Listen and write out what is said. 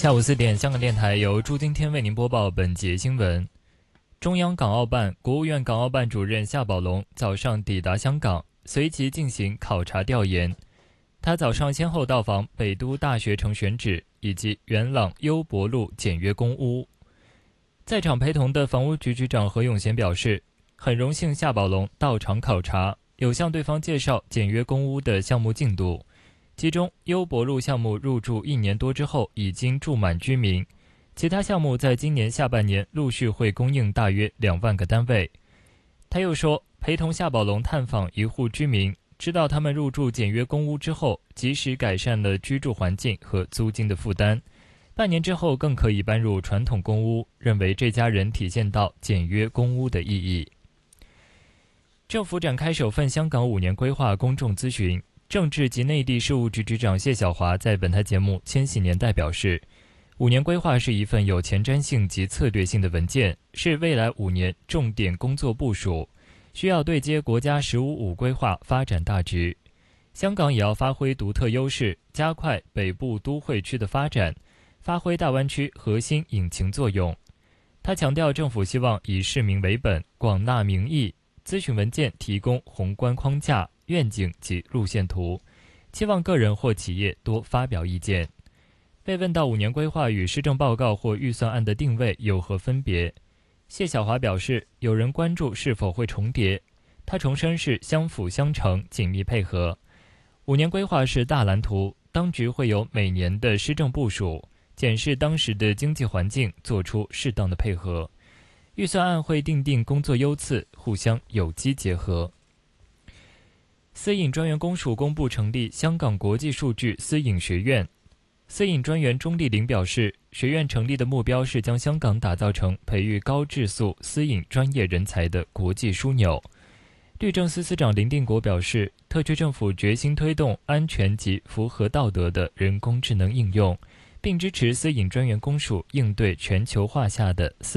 下午4点，香港电台由朱今天为您播报本节新闻。中央港澳办、国务院港澳办主任夏宝龙早上抵达香港，随即进行考察调研。他早上先后到访北都大学城选址以及元朗优博路简约公屋。在场陪同的房屋局局长何永贤表示，很荣幸夏宝龙到场考察，有向对方介绍简约公屋的项目进度。其中优博路项目入住1年多之后已经住满居民，其他项目在今年下半年陆续会供应大约2万个单位。他又说，陪同夏宝龙探访一户居民，知道他们入住简约公屋之后及时改善了居住环境和租金的负担，半年之后更可以搬入传统公屋，认为这家人体现到简约公屋的意义。政府展开首份香港5年规划公众咨询，政治及内地事务局局长谢晓华在本台节目《千禧年代》表示，5年规划是一份有前瞻性及策略性的文件，是未来5年重点工作部署，需要对接国家“15+5”规划发展大局。香港也要发挥独特优势，加快北部都会区的发展，发挥大湾区核心引擎作用。他强调，政府希望以市民为本，广纳民意，咨询文件提供宏观框架、愿景及路线图，期望个人或企业多发表意见。被问到5年规划与施政报告或预算案的定位有何分别，谢晓华表示，有人关注是否会重叠，他重申是相辅相成，紧密配合。5年规划是大蓝图，当局会有每年的施政部署，检视当时的经济环境，做出适当的配合。预算案会订定工作优次，互相有机结合。私隐专员公署公布成立香港国际数据私隐学院。私隐专员钟丽玲表示，学院成立的目标是将香港打造成培育高质素私隐专业人才的国际枢纽。律政司司长林定国表示，特区政府决心推动安全及符合道德的人工智能应用，并支持私隐专员公署应对全球化下的私